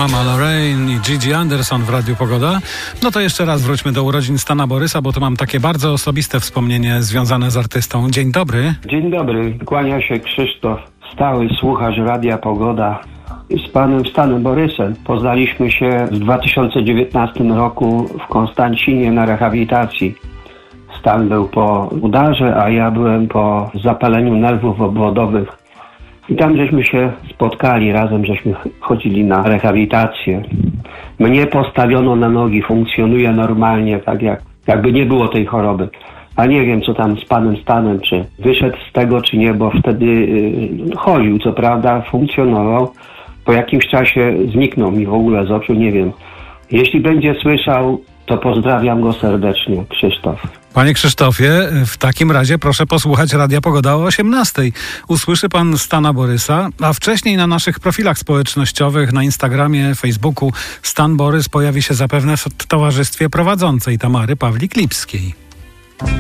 Mama Lorraine i Gigi Anderson w Radiu Pogoda. No to jeszcze raz wróćmy do urodzin Stana Borysa, bo tu mam takie bardzo osobiste wspomnienie związane z artystą. Dzień dobry. Dzień dobry, kłania się Krzysztof, stały słuchacz Radia Pogoda. Z panem Stanem Borysem poznaliśmy się w 2019 roku w Konstancinie na rehabilitacji. Stan był po udarze, a ja byłem po zapaleniu nerwów obwodowych. I tam żeśmy się spotkali, razem żeśmy chodzili na rehabilitację. Mnie postawiono na nogi, funkcjonuje normalnie, tak jakby nie było tej choroby. A nie wiem, co tam z panem Stanem, czy wyszedł z tego, czy nie, bo wtedy chodził, co prawda, funkcjonował. Po jakimś czasie zniknął mi w ogóle z oczu, nie wiem. Jeśli będzie słyszał, to pozdrawiam go serdecznie, Krzysztof. Panie Krzysztofie, w takim razie proszę posłuchać Radia Pogoda o 18:00. Usłyszy pan Stana Borysa, a wcześniej na naszych profilach społecznościowych, na Instagramie, Facebooku Stan Borys pojawi się zapewne w towarzystwie prowadzącej Tamary Pawlik-Lipskiej.